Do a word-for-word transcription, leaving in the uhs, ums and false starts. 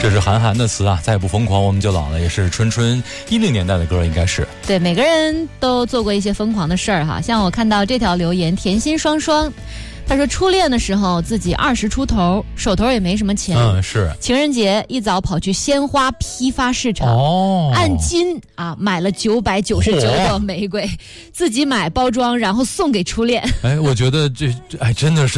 这是韩寒的词啊，再也不疯狂我们就老了，也是春春一零年代的歌，应该是。 对，每个人都做过一些疯狂的事儿哈。像我看到这条留言，甜心双双，他说初恋的时候自己二十出头，手头也没什么钱， 嗯，是情人节一早跑去鲜花批发市场， 哦， 按斤啊买了九百九十九朵玫瑰，自己买包装，然后送给初恋。 哎，我觉得这哎真的是。